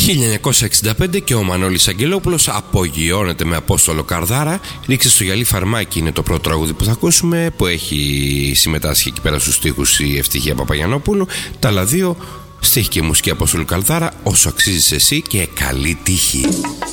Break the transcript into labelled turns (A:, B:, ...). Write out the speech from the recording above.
A: 1965 και ο Μανώλης Αγγελόπουλος απογειώνεται με Απόστολο Καρδάρα. Ρίξε στο γυαλί φαρμάκι είναι το πρώτο τραγούδι που θα ακούσουμε, που έχει συμμετάσχει εκεί πέρα στους στίχους η Ευτυχία Παπαγιαννόπουλου. Τα άλλα δύο, στίχη και μουσική Απόστολο Καρδάρα, Όσο αξίζεις εσύ και Καλή τύχη.